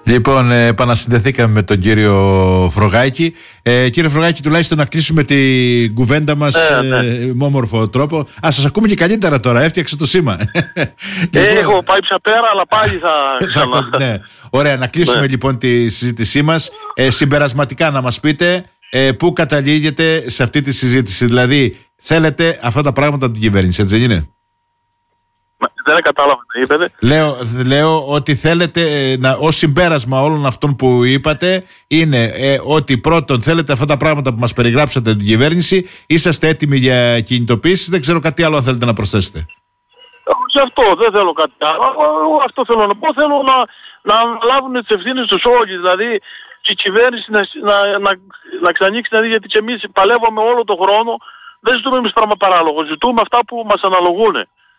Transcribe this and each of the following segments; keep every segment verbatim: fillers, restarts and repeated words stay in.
Λοιπόν, ε, επανασυνδεθήκαμε με τον κύριο Φρογάκη. Ε, κύριε Φρογάκη, τουλάχιστον να κλείσουμε την κουβέντα μας ε, ναι. ε, με όμορφο τρόπο. Α, σας ακούμε και καλύτερα τώρα, έφτιαξε το σήμα. Ε, λοιπόν, έχω πάει πέρα, αλλά πάλι θα ξανά. Ναι. Ωραία, να κλείσουμε ναι. λοιπόν τη συζήτησή μας. Ε, συμπερασματικά να μας πείτε ε, πού καταλήγετε σε αυτή τη συζήτηση. Δηλαδή, θέλετε αυτά τα πράγματα από την κυβέρνηση, έτσι δεν είναι? Δεν κατάλαβα τι είπατε. Λέω, λέω ότι θέλετε, να, ως συμπέρασμα όλων αυτών που είπατε, είναι ε, ότι πρώτον θέλετε αυτά τα πράγματα που μας περιγράψατε την κυβέρνηση, είσαστε έτοιμοι για κινητοποίησεις, δεν ξέρω κάτι άλλο αν θέλετε να προσθέσετε. Σε αυτό δεν θέλω κάτι άλλο. Αυτό θέλω να πω. Θέλω να, να αναλάβουν τις ευθύνες τους όλοι. Δηλαδή και η κυβέρνηση να, να, να, να ξανοίξει, δηλαδή, γιατί και εμείς παλεύουμε όλο τον χρόνο. Δεν ζητούμε εμείς πράγμα παράλογο. Ζητούμε αυτά που μας αναλογούν.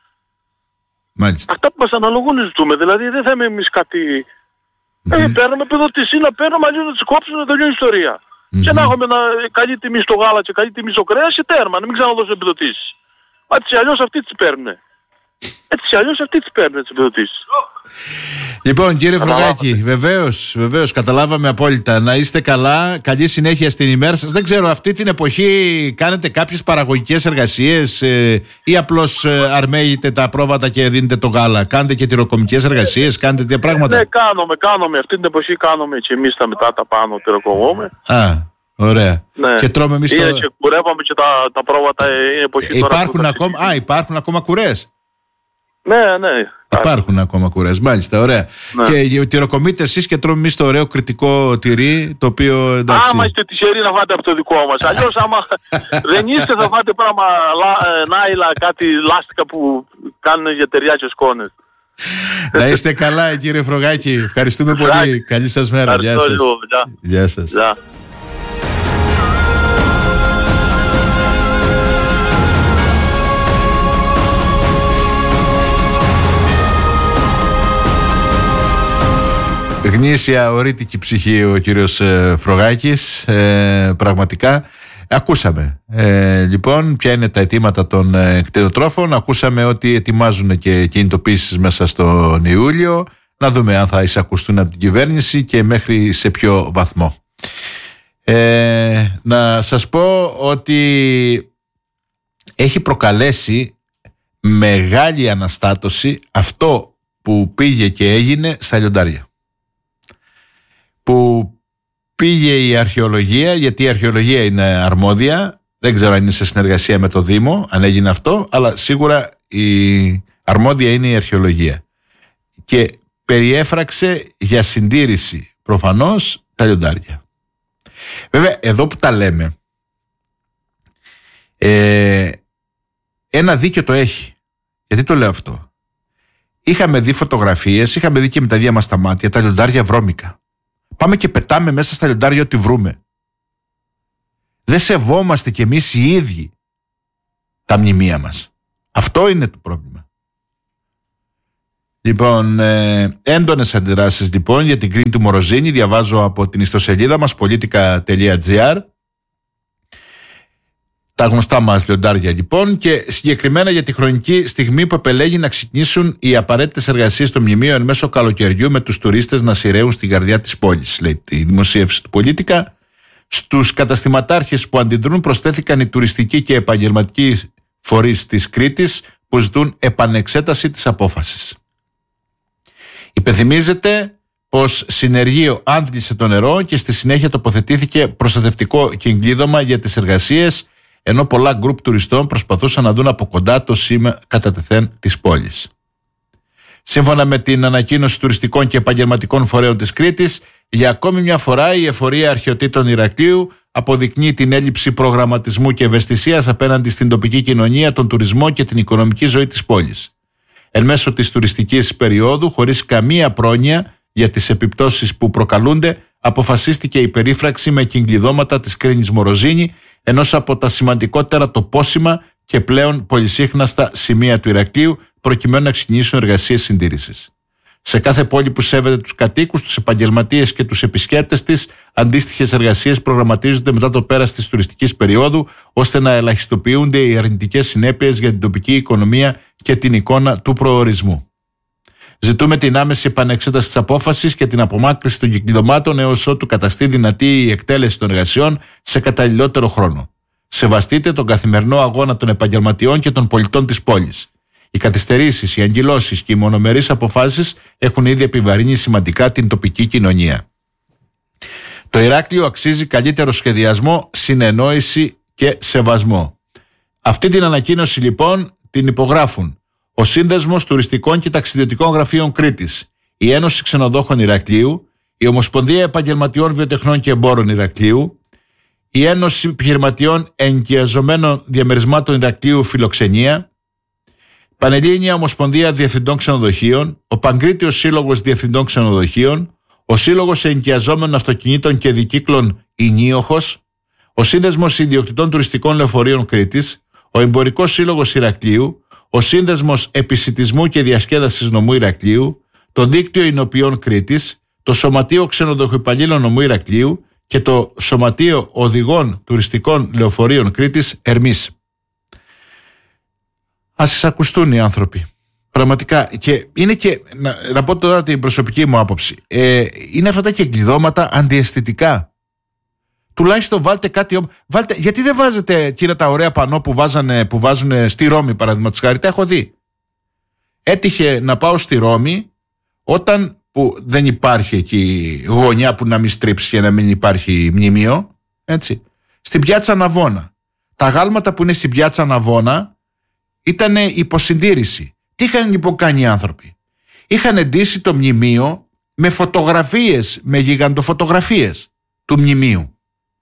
Μάλιστα. Αυτά που μας αναλογούν ζητούμε. Δηλαδή δεν θέλουμε εμείς κάτι... Mm-hmm. Ε, παίρνουμε επιδοτησία, να παίρνουμε αλλιώς να τις κόψουμε, να τελειώνει η ιστορία. Mm-hmm. Και να έχουμε ένα, καλή τιμή στο γάλα και καλή τιμή στο κρέας και τέρμα, να μην ξαναδώσουν επιδοτήσεις. Έτσι αλλιώς αυτοί τις παίρνουν. Έτσι αλλιώς αυτοί τις παίρνουν τις επιδοτήσεις. Λοιπόν, κύριε Φρογάκη, βεβαίως, βεβαίως, καταλάβαμε απόλυτα. Να είστε καλά, καλή συνέχεια στην ημέρα σας. Δεν ξέρω, αυτή την εποχή κάνετε κάποιες παραγωγικές εργασίες ε, ή απλώς ε, αρμέγετε τα πρόβατα και δίνετε το γάλα? Κάνετε και τυροκομικές εργασίες, κάνετε τέτοια πράγματα? Ναι, κάνουμε, κάνουμε. Αυτή την εποχή κάνουμε και εμείς τα μετά τα πάνω τυροκομούμε. Α, ωραία. Ναι. Και τρώμε εμείς είναι το... και κουρεύαμε και τα, τα πρόβατα. Είναι εποχή υπάρχουν τώρα ακόμα, α, υπάρχουν ακόμα κουρές. Ναι, ναι. Υπάρχουν ακόμα κουρές, μάλιστα, ωραία. Ναι. Και τυροκομείτε εσείς και τρώμε εμείς το ωραίο κρητικό τυρί, το οποίο εντάξει... Άμα είστε τυχεροί να φάτε από το δικό μας. Αλλιώς άμα δεν είστε θα φάτε πράγμα νάιλα, κάτι λάστικα που κάνουν για ταιριά και σκόνες. Να είστε καλά, κύριε Φρογάκη. Ευχαριστούμε πολύ. Καλή σας μέρα. Γεια σας. Γεια σας. Γνήσια ορίτικη ψυχή ο κύριος ε, Φρογάκης, ε, πραγματικά. Ακούσαμε ε, λοιπόν ποια είναι τα αιτήματα των ε, κτηνοτρόφων. Ακούσαμε ότι ετοιμάζουν και κινητοποίησεις μέσα στον Ιούλιο. Να δούμε αν θα εισακουστούν από την κυβέρνηση και μέχρι σε ποιο βαθμό. Ε, να σας πω ότι έχει προκαλέσει μεγάλη αναστάτωση αυτό που πήγε και έγινε στα λιοντάρια. Που πήγε η αρχαιολογία, γιατί η αρχαιολογία είναι αρμόδια, δεν ξέρω αν είναι σε συνεργασία με το Δήμο, αν έγινε αυτό, αλλά σίγουρα η αρμόδια είναι η αρχαιολογία. Και περιέφραξε για συντήρηση προφανώς τα λιοντάρια. Βέβαια, εδώ που τα λέμε, ε, ένα δίκιο το έχει. Γιατί το λέω αυτό? Είχαμε δει φωτογραφίες, είχαμε δει και με τα ίδια μας τα μάτια τα λιοντάρια βρώμικα. Πάμε και πετάμε μέσα στα λιοντάρια ό,τι βρούμε. Δεν σεβόμαστε κι εμείς οι ίδιοι τα μνημεία μας. Αυτό είναι το πρόβλημα. Λοιπόν, ε, έντονες αντιδράσεις λοιπόν για την κρίνη του Μοροζίνη. Διαβάζω από την ιστοσελίδα μας politica τελεία gr. Τα γνωστά μας λιοντάρια λοιπόν, και συγκεκριμένα για τη χρονική στιγμή που επελέγει να ξεκινήσουν οι απαραίτητες εργασίες στο μνημείο εν μέσω καλοκαιριού, με τους τουρίστες να σειραίουν στην καρδιά της πόλης, λέει η δημοσίευση του Politica. Στους καταστηματάρχες που αντιδρούν προσθέθηκαν οι τουριστικοί και επαγγελματικοί φορείς της Κρήτης που ζητούν επανεξέταση της απόφασης. Υπενθυμίζεται πως συνεργείο άντλησε το νερό και στη συνέχεια τοποθετήθηκε προστατευτικό κυγκλίδωμα για τις εργασίες, ενώ πολλά γκρουπ τουριστών προσπαθούσαν να δουν από κοντά το σήμα κατά τεθέν της πόλης. Σύμφωνα με την ανακοίνωση τουριστικών και επαγγελματικών φορέων της Κρήτης, για ακόμη μια φορά η εφορία αρχαιοτήτων Ηρακλείου αποδεικνύει την έλλειψη προγραμματισμού και ευαισθησίας απέναντι στην τοπική κοινωνία, τον τουρισμό και την οικονομική ζωή της πόλης. Εν μέσω της τουριστικής περίοδου, χωρίς καμία πρόνοια για τις επιπτώσεις που προκαλούνται, αποφασίστηκε η περίφραξη με κυγκλιδώματα της κρίνης Μοροζίνη, ενός από τα σημαντικότερα τοπόσιμα και πλέον πολυσύχναστα σημεία του Ηρακλείου, προκειμένου να ξεκινήσουν εργασίες συντήρησης. Σε κάθε πόλη που σέβεται τους κατοίκους, τους επαγγελματίες και τους επισκέπτες της, αντίστοιχες εργασίες προγραμματίζονται μετά το πέρας της τουριστικής περίοδου, ώστε να ελαχιστοποιούνται οι αρνητικές συνέπειες για την τοπική οικονομία και την εικόνα του προορισμού. Ζητούμε την άμεση επανεξέταση της απόφασης και την απομάκρυνση των κυκλωμάτων έως ότου καταστεί δυνατή η εκτέλεση των εργασιών σε καταλληλότερο χρόνο. Σεβαστείτε τον καθημερινό αγώνα των επαγγελματιών και των πολιτών της πόλης. Οι καθυστερήσεις, οι αγκυλώσεις και οι μονομερείς αποφάσεις έχουν ήδη επιβαρύνει σημαντικά την τοπική κοινωνία. Το Ηράκλειο αξίζει καλύτερο σχεδιασμό, συνεννόηση και σεβασμό. Αυτή την ανακοίνωση λοιπόν την υπογράφουν ο Σύνδεσμος Τουριστικών και Ταξιδιωτικών Γραφείων Κρήτης, η Ένωση Ξενοδόχων Ηρακλείου, η Ομοσπονδία Επαγγελματιών Βιοτεχνών και Εμπόρων Ηρακλείου, η Ένωση Επιχειρηματιών Ενοικιαζομένων Διαμερισμάτων Ηρακλείου Φιλοξενία, Πανελλήνια Ομοσπονδία Διευθυντών Ξενοδοχείων, ο Παγκρίτιος Σύλλογος Διευθυντών Ξενοδοχείων, ο Σύλλογος Ενοικιαζόμενων Αυτοκινήτων και Δικύκλων Ηνίοχος, ο Σύνδεσμος Ιδιοκτητών Τουριστικών Λεωφορείων Κρήτης, ο Εμπορικός Σύλλογος Ηρακλείου, ο Σύνδεσμος Επισιτισμού και Διασκέδασης Νομού Ηρακλείου, το Δίκτυο Ινοποιών Κρήτης, το Σωματείο Ξενοδοχοϊπαλλήλων Νομού Ηρακλείου και το Σωματείο Οδηγών Τουριστικών Λεωφορείων Κρήτης Ερμής. Ας εισακουστούν οι άνθρωποι. Πραγματικά. Και είναι και, να, να πω τώρα την προσωπική μου άποψη, ε, είναι αυτά τα κεκλειδώματα αντιαισθητικά. Τουλάχιστον βάλτε κάτι. Βάλτε, γιατί δεν βάζετε εκείνα τα ωραία πανό που, βάζανε, που βάζουν στη Ρώμη, παραδείγματος χάρη? Τα έχω δει. Έτυχε να πάω στη Ρώμη όταν που δεν υπάρχει εκεί γωνιά που να μην στρίψει και να μην υπάρχει μνημείο. Έτσι. Στην πιάτσα Ναβώνα. Τα γάλματα που είναι στην πιάτσα Ναβώνα ήταν υποσυντήρηση. Τι είχαν λοιπόν κάνει οι άνθρωποι? Είχαν εντύσει το μνημείο με φωτογραφίες, με γιγαντοφωτογραφίες του μνημείου.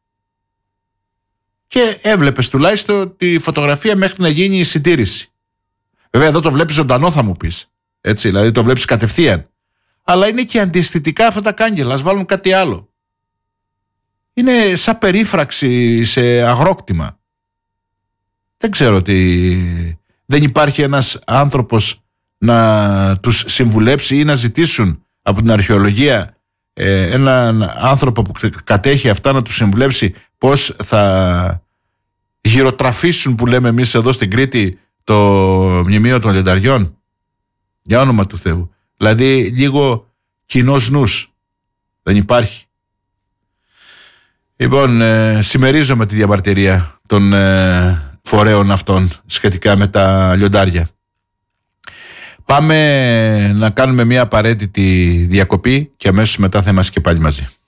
Και έβλεπες τουλάχιστον τη φωτογραφία μέχρι να γίνει η συντήρηση. Βέβαια εδώ το βλέπεις ζωντανό, θα μου πεις. Έτσι, δηλαδή το βλέπεις κατευθείαν. Αλλά είναι και αντιαισθητικά αυτά τα κάγκελα. Ας βάλουν κάτι άλλο. Είναι σαν περίφραξη σε αγρόκτημα. Δεν ξέρω τι... Δεν υπάρχει ένας άνθρωπος να τους συμβουλέψει ή να ζητήσουν από την αρχαιολογία ε, έναν άνθρωπο που κατέχει αυτά να τους συμβουλέψει πώς θα γυροτραφήσουν, που λέμε εμείς εδώ στην Κρήτη, το μνημείο των Λιονταριών. Για όνομα του Θεού. Δηλαδή λίγο κοινός νους. Δεν υπάρχει. Λοιπόν, ε, συμμερίζομαι τη διαμαρτυρία των ε, φορέων αυτών σχετικά με τα λιοντάρια. Πάμε να κάνουμε μια απαραίτητη διακοπή και αμέσως μετά θα είμαστε και πάλι μαζί.